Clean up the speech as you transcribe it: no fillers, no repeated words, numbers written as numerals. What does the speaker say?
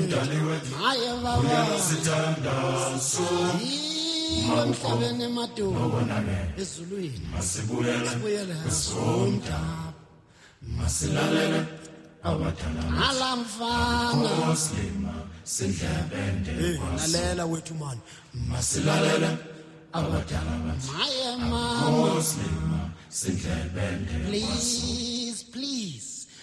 Haye baba emhlabeni emadumo ezulwini masibuyele sonke masilalele abadala alamfana oslima sindlebende lalela wethu mani masilalele abadala maye mama oslima sindlebende please